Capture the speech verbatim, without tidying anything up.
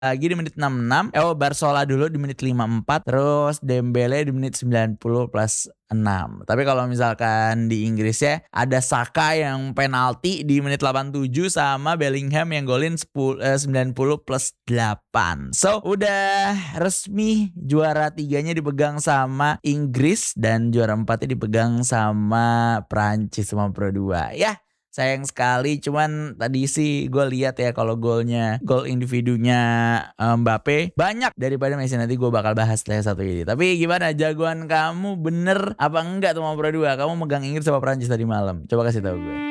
lagi di menit enam puluh enam. Eh, oh, Barcola dulu di menit lima puluh empat, terus Dembele di menit sembilan puluh plus enam. Tapi kalau misalkan di Inggris ya, ada Saka yang penalti di menit delapan puluh tujuh sama Bellingham yang golin sepuluh, eh, sembilan puluh plus delapan. So, udah resmi juara tiganya dipegang sama Inggris dan juara empatnya dipegang sama Prancis sama Pro dua. Ya, sayang sekali, cuman tadi sih gue lihat ya kalau golnya, gol individunya Mbappe banyak daripada Messi. Nanti gue bakal bahas lah satu ini. Tapi gimana, jagoan kamu bener apa enggak tuh sama Pro dua? Kamu megang Inggris sama Prancis tadi malam? Coba kasih tahu gue.